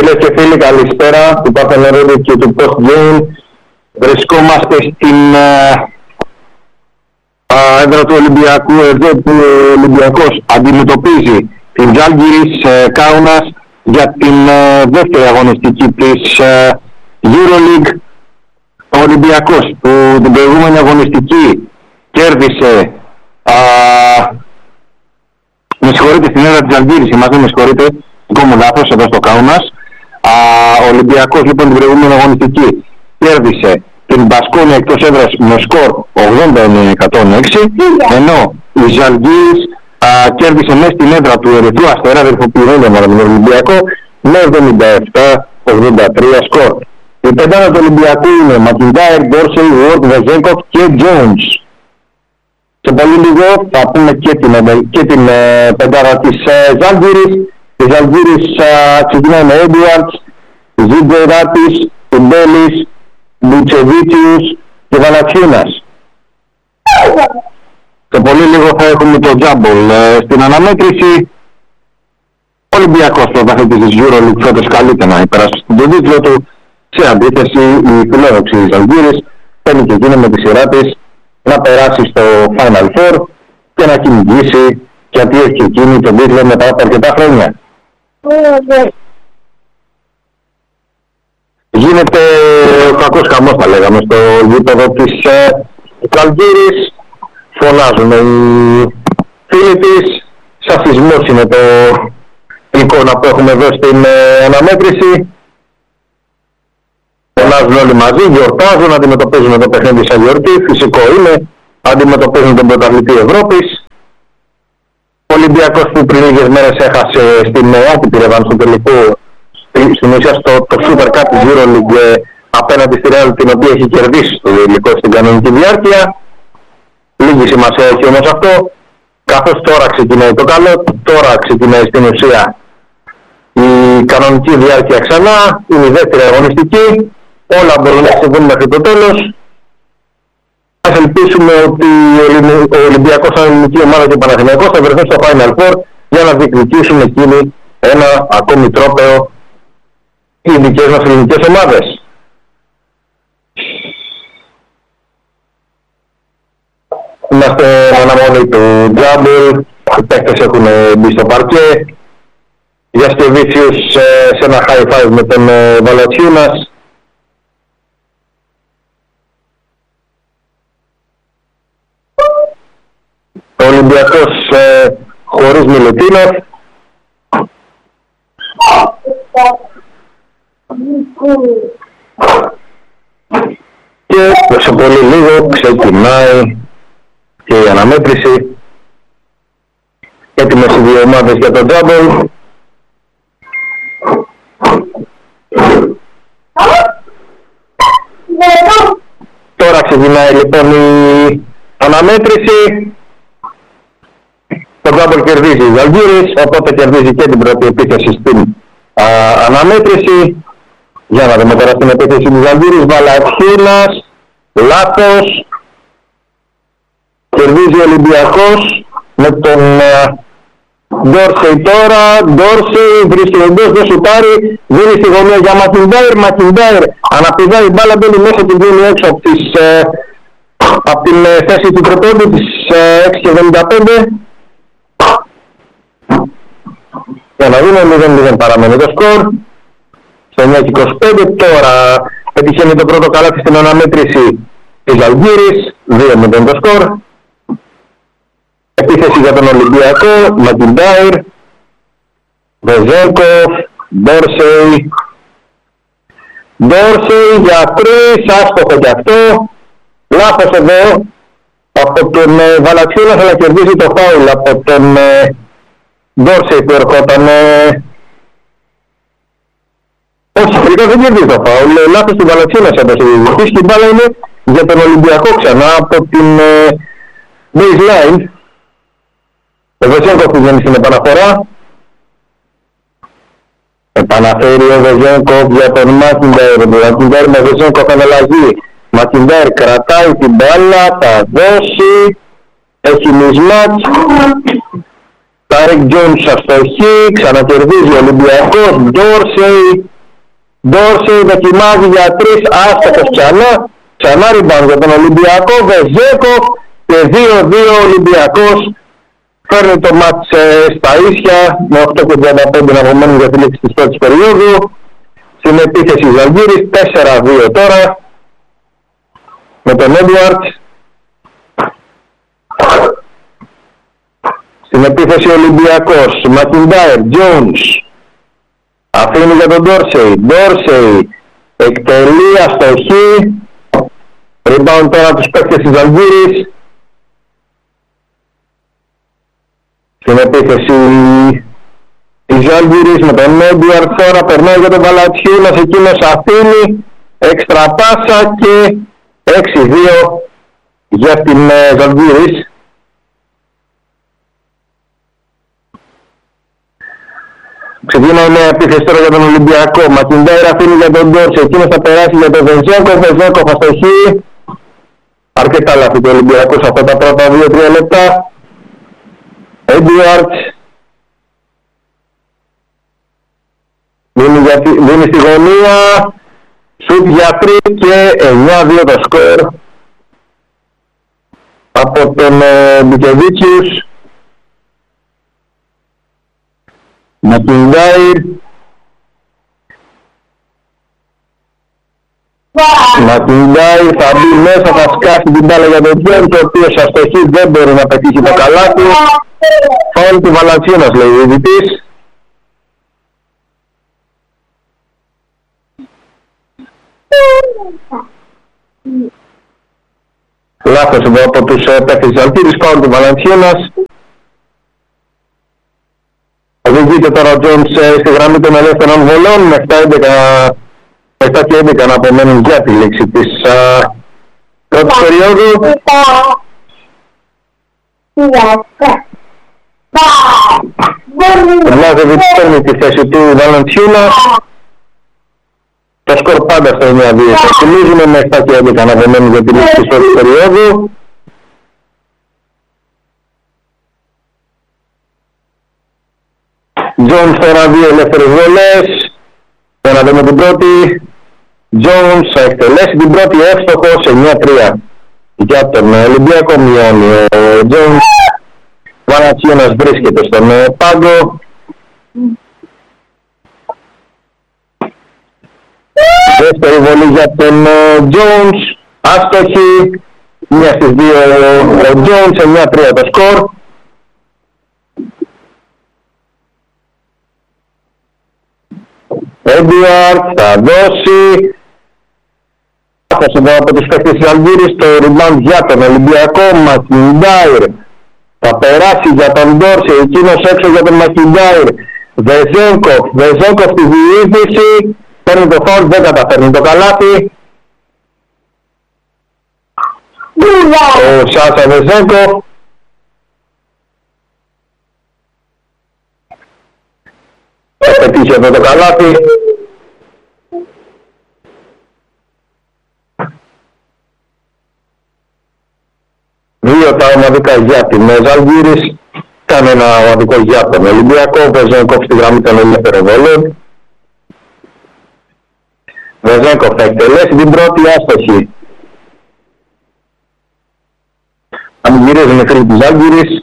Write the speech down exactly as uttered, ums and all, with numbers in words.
Φίλες και φίλοι, καλησπέρα του Παπενερόδου και του Post Game. Βρισκόμαστε στην έδρα του Ολυμπιακού, εδώ που ο Ολυμπιακός αντιμετωπίζει την Ζάλγκιρις Κάουνας για την α, δεύτερη αγωνιστική της α, EuroLeague. Ο Ολυμπιακός που την προηγούμενη αγωνιστική κέρδισε α, με συγχωρείτε στην έδρα της Ζάλγκιρις, μαζί με συγχωρείτε, δικό μου λάθος εδώ στο Κάουνας. Ο Ολυμπιακός λοιπόν την προηγούμενη αγωνιστική κέρδισε την Μπασκόνια εκτός έδρας με σκορ ογδόντα εννέα εκατόν έξι, ενώ η Ζαλγκίρις κέρδισε μέσα στην έδρα του Ερυθρού Αστέρα, αδερφοποιημένη με τον Ολυμπιακό, με εβδομήντα επτά ογδόντα τρία σκορ. Η πεντάδα του Ολυμπιακού είναι Μακιντάιρ, Ντόρσεϊ, Ward, Βεζέγκοφ και Jones. Σε πολύ λίγο θα πούμε και την, και την ε, πεντάδα της ε, Ζαλγκίρις. Η Ζαλγκίρις ξεκινάει με Έντουαρτς, Ζιγκεράτης, Τουμπέλης, Μπουτσεβίτσιους και Βαλατσίνας. Σε πολύ λίγο θα έχουμε το Τζάμπολ. Ε, στην αναμέτρηση, ο Ολυμπιακός πρωταθλητής της EuroLeague φέτος καλείται να υπεράσει στον τίτλο του. Σε αντίθεση, η φιλόδοξη Ζαλγκίρις παίρνει και εκείνη με τη σειρά της να περάσει στο Final Four και να κυνηγήσει, γιατί έχει και εκείνη τον τίτλο μετά από αρκετά χρόνια. Γίνεται ο κακός χαμός, θα λέγαμε, στο γήπεδο της Ζαλγκίρις. Φωνάζουν οι φίλοι της. Σαφισμός είναι το εικόνα που έχουμε εδώ στην ε, αναμέτρηση. Φωνάζουν όλοι μαζί, γιορτάζουν, αντιμετωπίζουν το παιχνίδι σαν γιορτή. Φυσικό είναι, αντιμετωπίζουν τον πρωταθλητή Ευρώπης. Ο Ολυμπιακός που πριν λίγες μέρες έχασε στην άτυπη ρεβάνς του τελικού, στην ουσία στο το Super Cup της EuroLeague απέναντι στη Real, την οποία έχει κερδίσει στο υλικό στην κανονική διάρκεια. Λίγη σημασία έχει όμως αυτό, καθώς τώρα ξεκινάει το καλό, τώρα ξεκινάει στην ουσία η κανονική διάρκεια ξανά, είναι η δεύτερη αγωνιστική, όλα μπορούν να συμβούν μέχρι το τέλος. Ας ελπίσουμε ότι ο Ολυμπιακός σαν ελληνική ομάδα και ο Παναθηναϊκός θα βρεθούν στο Final Four για να διεκδικήσουν εκείνοι ένα ακόμη τρόπαιο οι δικές μας ελληνικές ομάδες. Είμαστε αναμονή του Τζάμπολ, οι παίκτες έχουν μπει στο παρκέ. Γιασκεβίτσιους σε ένα high five με τον Βαλατσίνας. Ο Ολυμπιακός ε, χωρίς Μιλουτίνοφ. Και σε πολύ λίγο ξεκινάει και η αναμέτρηση. Έτοιμες οι δύο ομάδες για το Double. Τώρα ξεκινάει λοιπόν η αναμέτρηση. Το Double κερδίζει η Ζαλγκίρις, οπότε κερδίζει και την πρώτη επίθεση στην α, αναμέτρηση. Για να δούμε τώρα στην επίθεση της Ζαλγκίρις. Βαλατσίνας, λάθος. Κερδίζει ο Ολυμπιακός με τον Ντόρσεϊ τώρα. Ντόρσεϊ βρίσκει εντός, δεν σουτάρει. Δίνει στη γωνία για Μακιντάιρ. Μακιντάιρ αναπηδάει, η μπάλα μπαίνει μέσα και βγαίνει έξω από, τις, ε, από την ε, θέση του πρωτόντου της ε, έξι και εβδομήντα πέντε. Για να δούμε, μηδέν μηδέν παραμένει το σκορ. Στο εννιά και είκοσι πέντε τώρα πετυχαίνει το πρώτο καλάθι στην αναμέτρηση της Ζαλγκίρις. δύο μηδέν το σκορ. Επίθεση για τον Ολυμπιακό, Μακιντάιρ, Βεζέγκοφ, Ντόρσεϊ. Ντόρσεϊ για τρεις, άστοχο και αυτό. Λάθος εδώ από τον ε, Βαλατσίνα, θα κερδίσει το φάουλ από τον ε, Ντόρσεϊ που ερχόταν. Ε, όχι, τελικά δεν κερδίζει το φάουλ, ε, λάθος του Βαλατσίνας από το διαιτητής και η μπάλα είναι για τον Ολυμπιακό ξανά από την ε, baseline. Ο Βεζέγκοφ που βγαίνει στην επαναφορά. Επαναφέρει ο Βεζέγκοφ για τον Μακιντάιρ. Μακιντάιρ με Βεζέγκοφ αναλλαγή. Μακιντάιρ κρατάει την μπάλα, θα δώσει. Έχει μισμάτς. Τάρικ Τζόνς αστοχή, ξανακερδίζει ο Ολυμπιακός, Ντόρσεϊ, Ντόρσεϊ δοκιμάζει για τρεις, άστοχος ξανά, ξανά rebound για τον Ολυμπιακό, Βεζέκοφ και δύο δύο Ολυμπιακός φέρνει το μάτς ε, στα ίσια με οκτώ και τριάντα πέντε να απομένουν για τη λήξη της πρώτης περίοδου. Στην επίθεση Ζαλγκίρης τέσσερα δύο τώρα με τον Έντουαρτς. Στην επίθεση Ολυμπιακός, Μακιντάιρ, Τζόνς, αφήνει για τον Ντόρσεϊ, Ντόρσεϊ εκτελεί αστοχή, rebound τώρα τους παίκτες της Ζαλγκίρης. Στην επίθεση της Ζαλγκίρης με τον Έντουαρτ τώρα περνάει για τον Παλατσιούνας, εκείνος αφήνει, έξτρα πάσα και έξι δύο για την Ζαλγκίρης. Ξεκινάει μια επίθεση τώρα για τον Ολυμπιακό. Μακιντάιρ αφήνει για τον Ντόρσεϊ, εκείνος θα περάσει για τον Βεζέκοφ, Βεζέκοφ αστοχή. Αρκετά λάθη του Ολυμπιακού σε αυτά τα πρώτα δύο τρία λεπτά. Έντουαρτς δίνει στη γωνία, σουτ για τρία και εννιά δύο το σκορ από τον ε, Μπικεβίτσιους. Μακιντάιρ Μακιντάιρ θα μπει μέσα, θα σκάσει την μπάλα για τον Τζόνς, ο οποίος αστοχή δεν μπορεί να πετύχει το καλάθι. Φάουλ του Βαλαντσιούνας λέει ο διαιτητής. Λάθος εδώ από τους παίκτες της Ζαλγκίρης, φάουλ του Βαλαντσιούνας. Οδηγείται τώρα ο Τζόνς στη γραμμή των ελεύθερων βολών με επτά και έντεκα να απομένουν για τη λήξη της uh, πρώτης περίοδου. Ο Λάζεβιτς παίρνει τη θέση του Βαλαντσιούνα. Το σκορ πάντα στο εννιά δύο. Θυμίζουμε με επτά και έντεκα να απομένουν για τη λήξη της πρώτης περίοδου. Τζόνς τώρα δύο ελεύθερες βολές. Για να δούμε την πρώτη. Τζόνς θα εκτελέσει την πρώτη, εύστοχος εννιά τρία. Για τον Ολυμπιακό μειώνει ο Τζόνς. Βαλαντσιούνας βρίσκεται στον πάγκο. Δεύτερη βολή για τον Τζόνς. Άστοχη. Μία στις δύο ο Τζόνς, εννιά τρία το σκορ. Έντουαρτ θα δώσει. Θα εδώ από τους παίκτες της Ζαλγκίρης το rebound για τον Ολυμπιακό. Μακιντάιρ θα περάσει για τον Ντόρσεϊ, εκείνος έξω για τον Μακιντάιρ. Βεζέγκοφ, Βεζέγκοφ στη διείσδυση, παίρνει το φάουλ, δεν καταφέρνει το καλάθι. Ο Σάσα Βεζέγκοφ θα πετύχει εδώ το καλάθι. Δύο τα ομαδικά για την Ζαλγκίρης, κανένα ομαδικό για τον Ολυμπιακό. Βεζέγκοφ στη γραμμή των ελεύθερων βολών. Βεζέγκοφ θα εκτελέσει την πρώτη, άστοχη. Αν γυρίζουν οι φίλοι της Ζαλγκίρης.